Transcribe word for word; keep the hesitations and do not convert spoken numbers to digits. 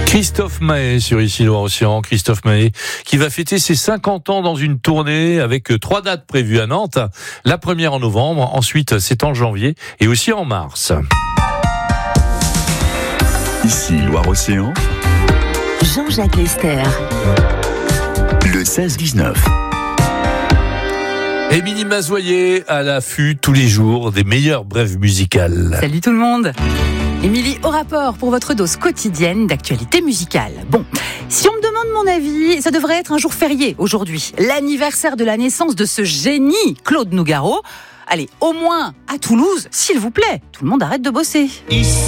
Christophe Maé sur Ici Loire-Océan. Christophe Maé qui va fêter ses cinquante ans dans une tournée avec trois dates prévues à Nantes. La première en novembre, ensuite c'est en janvier et aussi en mars. Ici Loire-Océan. Jean-Jacques Lester. Le seize dix-neuf. Émilie Mazoyer à l'affût tous les jours des meilleures brèves musicales. Salut tout le monde. Émilie, au rapport pour votre dose quotidienne d'actualité musicale. Bon, si on me demande mon avis, ça devrait être un jour férié aujourd'hui. L'anniversaire de la naissance de ce génie, Claude Nougaro. Allez, au moins à Toulouse, s'il vous plaît. Tout le monde arrête de bosser.